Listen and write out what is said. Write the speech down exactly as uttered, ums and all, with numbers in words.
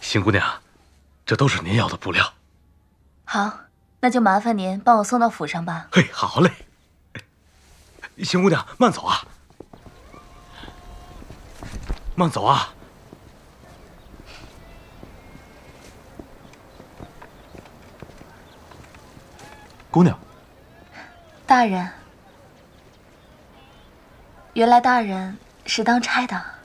邢姑娘，这都是您要的布料。 好，那就麻烦您帮我送到府上吧。 嘿，好嘞。邢姑娘，慢走啊，慢走啊。 姑娘， 大人，原来大人是当差的。